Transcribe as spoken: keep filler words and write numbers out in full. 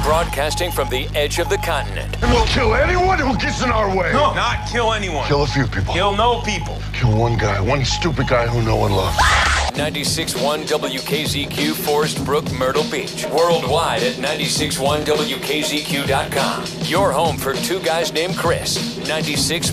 Broadcasting from the edge of the continent. And we'll kill anyone who gets in our way. No, not kill anyone. Kill a few people. Kill no people. Kill one guy, one stupid guy who no one loves. ninety-six point one W K Z Q, Forest Brook, Myrtle Beach. Worldwide at ninety-six point one W K Z Q dot com. Your home for two guys named Chris. ninety-six